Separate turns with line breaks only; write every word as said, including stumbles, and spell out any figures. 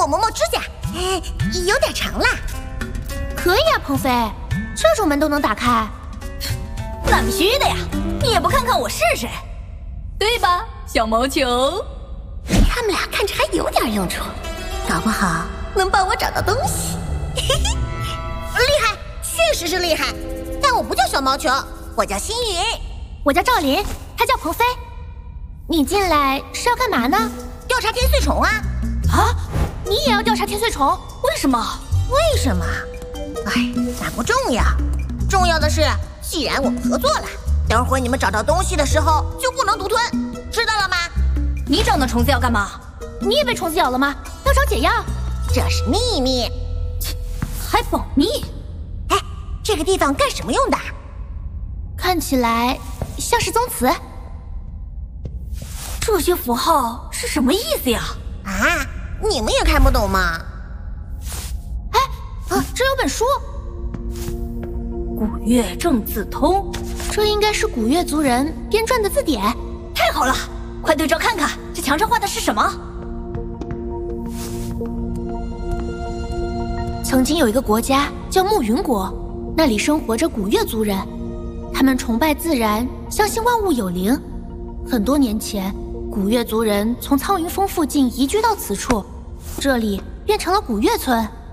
我磨磨指甲，哎，有点长啦。
可以啊，鹏飞，这种门都能打开？
那必须的呀！你也不看看我是谁，对吧，小毛球？
他们俩看着还有点用处，搞不好能帮我找到东西。嘿嘿，厉害，确实是厉害。但我不叫小毛球，我叫星云。
我叫赵琳，他叫鹏飞。你进来是要干嘛呢？
调查天穗虫啊！
啊，你也要调查天穗虫？为什么？
为什么？哎，那不重要，重要的是，既然我们合作了，等会儿你们找到东西的时候就不能独吞，知道了吗？
你找那虫子要干嘛？
你也被虫子咬了吗？要找解药？
这是秘密，
还保密？
哎，这个地方干什么用的？
看起来像是宗祠。
这些符号是什么意思呀？
啊，你们也看不懂吗？
哎，啊，这有本书，
《古月正字通》，
这应该是古月族人编撰的字典。
太好了，快对照看看，这墙上画的是什么？
曾经有一个国家叫暮云国，那里生活着古月族人，他们崇拜自然，相信万物有灵。很多年前，古月族人从苍云峰附近移居到此处，这里变成了古月村。